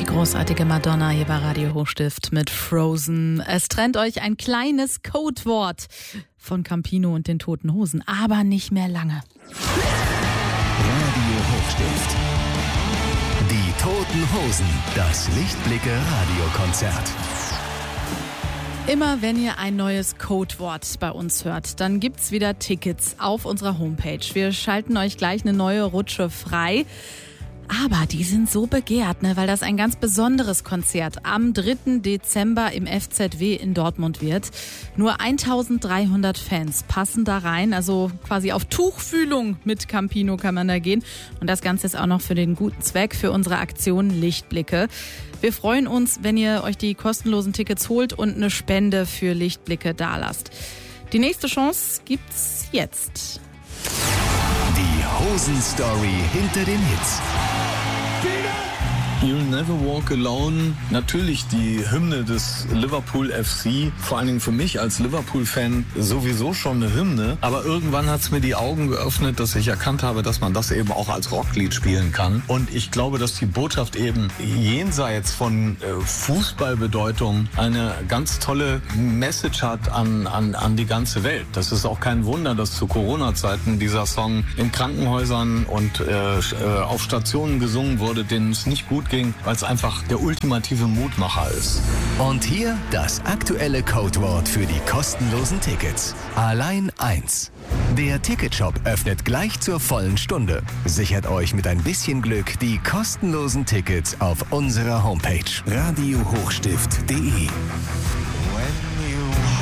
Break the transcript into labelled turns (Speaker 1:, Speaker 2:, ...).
Speaker 1: Die großartige Madonna hier bei Radio Hochstift mit Frozen. Es trennt euch ein kleines Codewort von Campino und den Toten Hosen, aber nicht mehr lange.
Speaker 2: Radio Hochstift. Die Toten Hosen. Das Lichtblicke-Radiokonzert.
Speaker 1: Immer wenn ihr ein neues Codewort bei uns hört, dann gibt's wieder Tickets auf unserer Homepage. Wir schalten euch gleich eine neue Rutsche frei. Aber die sind so begehrt, weil das ein ganz besonderes Konzert am 3. Dezember im FZW in Dortmund wird. Nur 1300 Fans passen da rein, also quasi auf Tuchfühlung mit Campino kann man da gehen. Und das Ganze ist auch noch für den guten Zweck, für unsere Aktion Lichtblicke. Wir freuen uns, wenn ihr euch die kostenlosen Tickets holt und eine Spende für Lichtblicke dalasst. Die nächste Chance gibt's jetzt.
Speaker 2: Die Hosen-Story hinter den Hits.
Speaker 3: You'll Never Walk Alone, natürlich die Hymne des Liverpool FC, vor allen Dingen für mich als Liverpool-Fan sowieso schon eine Hymne, aber irgendwann hat es mir die Augen geöffnet, dass ich erkannt habe, dass man das eben auch als Rocklied spielen kann, und ich glaube, dass die Botschaft eben jenseits von Fußballbedeutung eine ganz tolle Message hat an die ganze Welt. Das ist auch kein Wunder, dass zu Corona-Zeiten dieser Song in Krankenhäusern und auf Stationen gesungen wurde, denen es nicht gut ging, weil es einfach der ultimative Mutmacher ist.
Speaker 2: Und hier das aktuelle Codewort für die kostenlosen Tickets. Allein eins. Der Ticketshop öffnet gleich zur vollen Stunde. Sichert euch mit ein bisschen Glück die kostenlosen Tickets auf unserer Homepage radiohochstift.de.